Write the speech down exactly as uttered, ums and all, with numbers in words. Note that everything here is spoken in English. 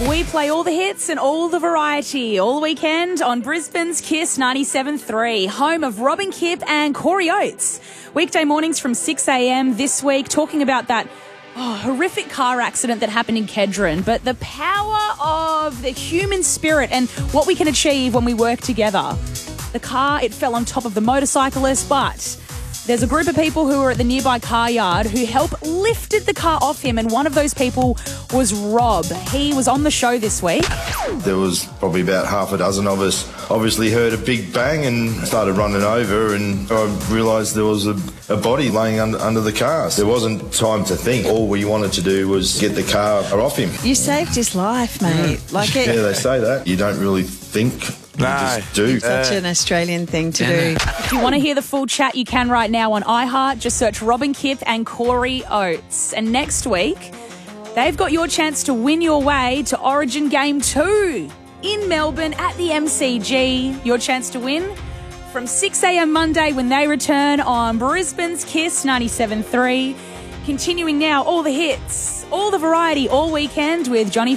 We play all the hits and all the variety all weekend on Brisbane's Kiss ninety-seven point three, home of Robin Kipp and Corey Oates. Weekday mornings from six a.m. this week, talking about that oh, horrific car accident that happened in Kedron, but the power of the human spirit and what we can achieve when we work together. The car, it fell on top of the motorcyclist, but there's a group of people who were at the nearby car yard who helped lifted the car off him, and one of those people was Rob. He was on the show this week. There was probably about half a dozen of us. Obviously heard a big bang and started running over, and I realised there was a, a body laying under, under the car. There wasn't time to think. All we wanted to do was get the car off him. You saved his life, mate. Yeah. Like it. Yeah, they say that. You don't really think. You No. just do. Such an Australian thing to do. If you want to hear the full chat, you can right now on iHeart. Just search Robin Kipp and Corey Oates. And next week, they've got your chance to win your way to Origin Game two in Melbourne at the M C G. Your chance to win from six a.m. Monday when they return on Brisbane's Kiss ninety-seven point three. Continuing now, all the hits, all the variety, all weekend with Johnny